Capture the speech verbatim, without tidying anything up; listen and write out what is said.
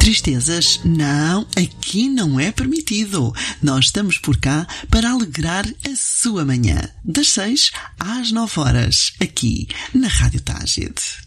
Tristezas? Não, aqui não é permitido. Nós estamos por cá para alegrar a sua manhã. Das seis às nove horas, aqui na Rádio Tágide.